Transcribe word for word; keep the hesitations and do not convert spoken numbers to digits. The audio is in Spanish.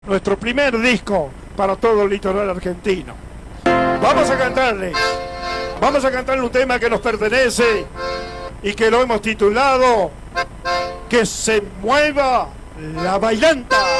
nuestro primer disco para todo el litoral argentino. Vamos a cantarles, vamos a cantarle un tema que nos pertenece y que lo hemos titulado Que se mueva la bailanta.